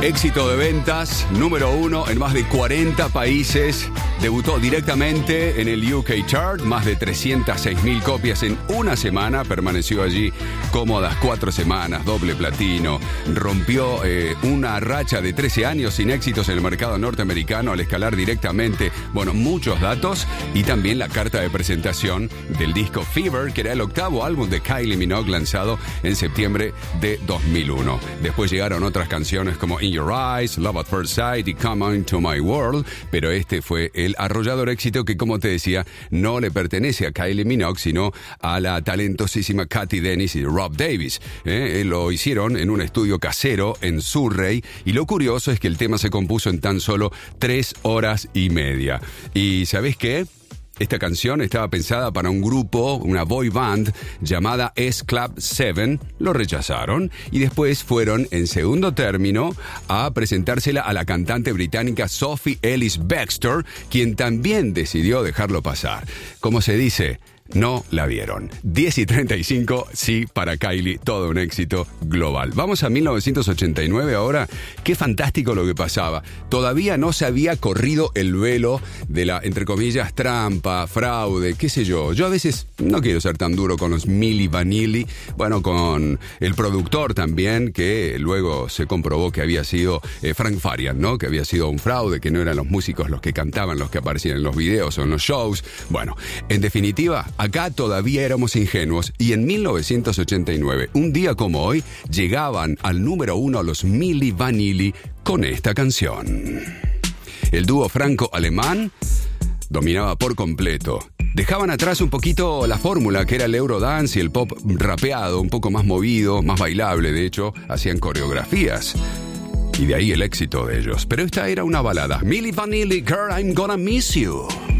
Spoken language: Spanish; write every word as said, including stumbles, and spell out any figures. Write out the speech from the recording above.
Éxito de ventas, número uno en más de cuarenta países. Debutó directamente en el U K Chart, más de trescientas seis mil copias en una semana. Permaneció allí cómodas cuatro semanas, doble platino. Rompió eh, una racha de trece años sin éxitos en el mercado norteamericano al escalar directamente, bueno, muchos datos y también la carta de presentación del disco Fever, que era el octavo álbum de Kylie Minogue lanzado en septiembre de dos mil uno. Después llegaron otras canciones como In Your Eyes, Love at First Sight y Come Into My World, pero este fue el arrollador éxito que, como te decía, no le pertenece a Kylie Minogue, sino a la talentosísima Cathy Dennis y Rob Davis. ¿eh? Lo hicieron en un estudio casero en Surrey y lo curioso es que el tema se compuso en tan solo tres horas y media. ¿Y sabés qué? Esta canción estaba pensada para un grupo, una boy band llamada S Club siete. Lo rechazaron y después fueron en segundo término a presentársela a la cantante británica Sophie Ellis-Bextor, quien también decidió dejarlo pasar. Como se dice, no la vieron. diez y treinta y cinco, sí, para Kylie, todo un éxito global. Vamos a mil novecientos ochenta y nueve ahora. Qué fantástico lo que pasaba. Todavía no se había corrido el velo de la, entre comillas, trampa, fraude, qué sé yo. Yo a veces no quiero ser tan duro con los Milli Vanilli. Bueno, con el productor también, que luego se comprobó que había sido eh, Frank Farian, ¿no? Que había sido un fraude, que no eran los músicos los que cantaban, los que aparecían en los videos o en los shows. Bueno, en definitiva, acá todavía éramos ingenuos y en mil novecientos ochenta y nueve, un día como hoy, llegaban al número uno los Milli Vanilli con esta canción. El dúo franco-alemán dominaba por completo. Dejaban atrás un poquito la fórmula que era el Eurodance y el pop rapeado, un poco más movido, más bailable. De hecho, hacían coreografías. Y de ahí el éxito de ellos. Pero esta era una balada. Milli Vanilli, Girl, I'm Gonna Miss You.